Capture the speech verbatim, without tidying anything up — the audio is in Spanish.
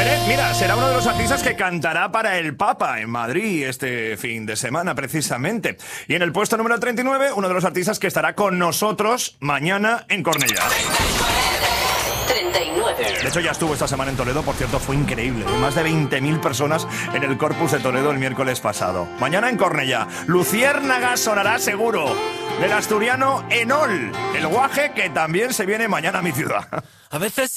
Pérez, mira, será uno de los artistas que cantará para el Papa en Madrid este fin de semana, precisamente. Y en el puesto número treinta y nueve, uno de los artistas que estará con nosotros mañana en Cornellá. treinta y nueve. De hecho, ya estuvo esta semana en Toledo, por cierto, fue increíble. Más de veinte mil personas en el Corpus de Toledo el miércoles pasado. Mañana en Cornellá, Luciérnaga sonará seguro. Del asturiano Enol, el guaje que también se viene mañana a mi ciudad. A veces